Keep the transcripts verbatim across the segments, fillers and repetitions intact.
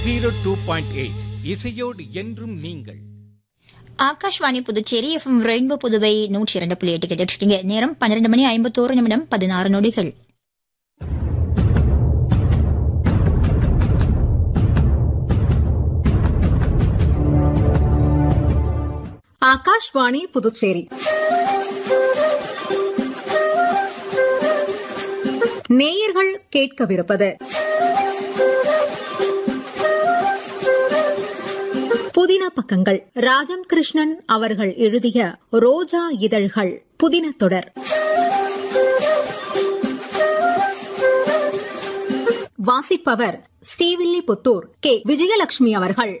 Zero two point eight இசையோடு என்றும் நீங்கள். ஆகாஷ்வாணி புதுச்சேரி எஃப்எம் ரெயின்போ புதுவை நூற்றி இரண்டு புள்ளி எட்டு கேட்டு இருக்கீங்க. நேரம் பன்னிரண்டு மணி ஐம்பத்தோரு நிமிடம் பதினாறு நொடிகள். ஆகாஷ்வாணி புதுச்சேரி நேயர்கள் கேட்கவிருப்பது புதின பக்கங்கள். ராஜம் கிருஷ்ணன் அவர்கள் எழுதிய ரோஜா இதழ்கள் புதின தொடர். வாசிப்பவர் ஸ்ரீவில்லிபுத்தூர் கே விஜயலட்சுமி அவர்கள்.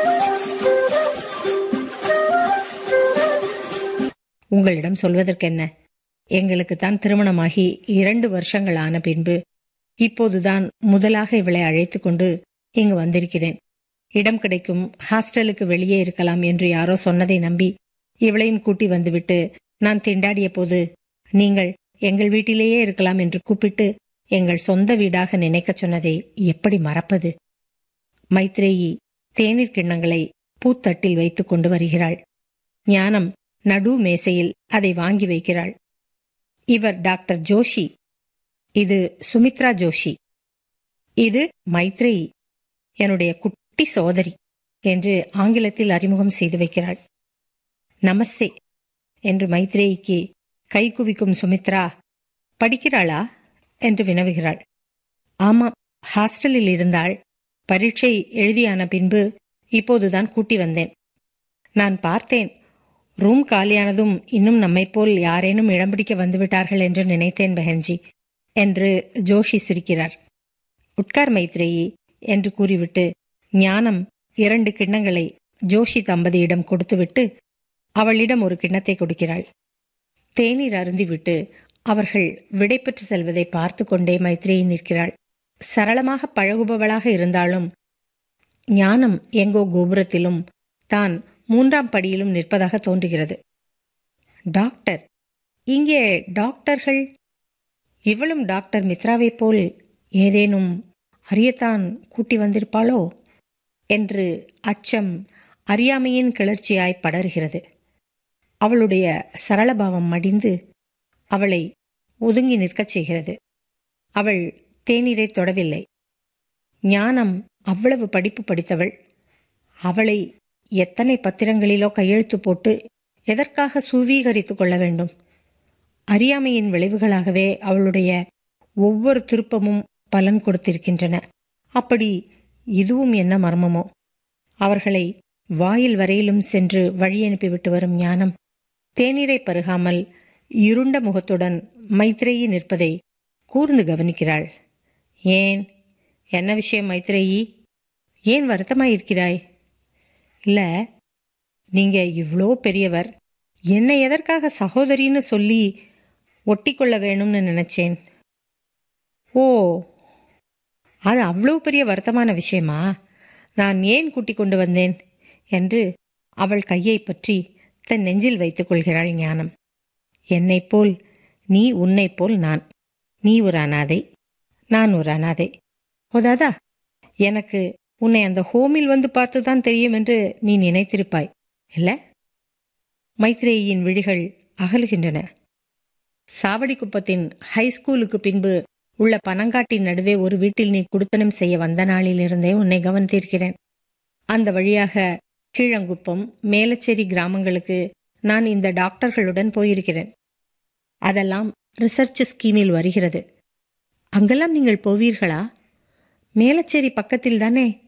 உங்களிடம் சொல்வதற்கென்ன? எங்களுக்கு தான் திருமணமாகி இரண்டு வருஷங்கள் ஆன பின்பு இப்போதுதான் முதலாக இவளை அழைத்துக் கொண்டு இங்கு வந்திருக்கிறேன். இடம் கிடைக்கும், ஹாஸ்டலுக்கு வெளியே இருக்கலாம் என்று யாரோ சொன்னதை நம்பி இவளையும் கூட்டி வந்துவிட்டு நான் திண்டாடிய போது நீங்கள் எங்கள் வீட்டிலேயே இருக்கலாம் என்று கூப்பிட்டு எங்கள் சொந்த வீடாக நினைக்கச் சொன்னதை எப்படி மறப்பது? மைத்ரேயி தேநீர் கிண்ணங்களை பூத்தட்டில் வைத்துக் கொண்டு வருகிறாள். ஞானம் நடு மேசையில் அதை வாங்கி வைக்கிறாள். இவர் டாக்டர் ஜோஷி, இது சுமித்ரா ஜோஷி, இது மைத்ரேயி, என்னுடைய குட்டி சோதரி என்று ஆங்கிலத்தில் அறிமுகம் செய்து வைக்கிறாள். நமஸ்தே என்று மைத்ரேயிக்கு கை குவிக்கும் சுமித்ரா, படிக்கிறாளா என்று வினவுகிறாள். ஆமா, ஹாஸ்டலில் இருந்தாள். பரீட்சை எழுதியான பின்பு இப்போதுதான் கூட்டி வந்தேன். நான் பார்த்தேன், ரூம் காலியானதும் இன்னும் நம்மைப்போல் யாரேனும் இடம் பிடிக்க வந்துவிட்டார்கள் என்று நினைத்தேன் பெஹன்ஜி என்று ஜோஷி சிரிக்கிறார். உட்கார் மைத்ரேயி என்று கூறிவிட்டு ஞானம் இரண்டு கிண்ணங்களை ஜோஷி தம்பதியிடம் கொடுத்துவிட்டு அவளிடம் ஒரு கிண்ணத்தை கொடுக்கிறாள். தேநீர் அருந்திவிட்டு அவர்கள் விடைபெற்று செல்வதை பார்த்து கொண்டே மைத்ரேயி நிற்கிறாள். சரளமாக பழகுபவளாக இருந்தாலும் ஞானம் எங்கோ கோபுரத்திலும் தான் மூன்றாம் படியிலும் நிற்பதாக தோன்றுகிறது. டாக்டர், இங்கே டாக்டர்கள், இவளும் டாக்டர் மித்ராவை போல் ஏதேனும் அறியத்தான் கூட்டி வந்திருப்பாளோ என்று அச்சம் அறியாமையின் கிளர்ச்சியாய் படர்கிறது. அவளுடைய சரளபாவம் மடிந்து அவளை ஒதுங்கி நிற்கச் செய்கிறது. அவள் தேநீரை தொடவில்லை. ஞானம் அவ்வளவு படிப்பு படித்தவள். அவளை எத்தனை பத்திரங்களிலோ கையெழுத்து போட்டு எதற்காக சுவீகரித்துக் கொள்ள வேண்டும்? அறியாமையின் விளைவுகளாகவே அவளுடைய ஒவ்வொரு திருப்பமும் பலன் கொடுத்திருக்கின்றன. அப்படி இதுவும் என்ன மர்மமோ? அவர்களை வாயில் வரையிலும் சென்று வழி அனுப்பிவிட்டு வரும் ஞானம் தேநீரை பருகாமல் இருண்ட முகத்துடன் மைத்ரேயி நிற்பதை கூர்ந்து கவனிக்கிறாள். ஏன், என்ன விஷயம் மைத்ரேயி? ஏன் வருத்தமாயிருக்கிறாய்? இல்ல, நீங்க இவ்வளோ பெரியவர், என்னை எதற்காக சகோதரின்னு சொல்லி ஒட்டிக்கொள்ள வேணும்னு நினைச்சேன். ஓ, அது அவ்வளோ பெரிய வருத்தமான விஷயமா? நான் ஏன் கூட்டிக் கொண்டு வந்தேன் என்று அவள் கையை பற்றி தன் நெஞ்சில் வைத்துக் கொள்கிறாள் ஞானம். என்னைப் போல் நீ, உன்னைப் போல் நான். நீ ஒரு அனாதை, நான் ஒரு அனாதை. போதாதா, எனக்கு உன்னை அந்த ஹோமில் வந்து பார்த்துதான் தெரியும் என்று நீ நினைத்திருப்பாய் இல்ல? மைத்ரேயின் விழிகள் அகலுகின்றன. சாவடி குப்பத்தின் ஹைஸ்கூலுக்கு பின்பு உள்ள பனங்காட்டின் நடுவே ஒரு வீட்டில் நீ குடுத்தனம் செய்ய வந்த நாளிலிருந்தே உன்னை கவனித்திருக்கிறேன். அந்த வழியாக கீழங்குப்பம், மேலச்சேரி கிராமங்களுக்கு நான் இந்த டாக்டர்களுடன் போயிருக்கிறேன். அதெல்லாம் ரிசர்ச் ஸ்கீமில் வருகிறது. அங்கெல்லாம் நீங்கள் போவீர்களா? மேலச்சேரி பக்கத்தில் தானே